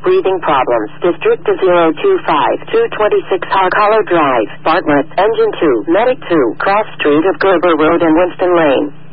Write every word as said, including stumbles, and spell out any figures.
breathing problems. District zero two five, two twenty-six Hog Hollow Drive, Bartlett, Engine two, Medic two, Cross Street of Gerber Road and Winston Lane.